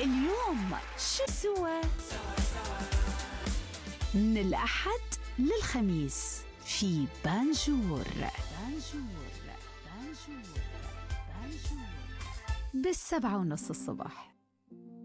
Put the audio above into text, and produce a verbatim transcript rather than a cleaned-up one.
اليوم شو سوى؟ من الأحد للخميس في بانجور بانجور بانجور بانجور بالسبعة ونص الصبح.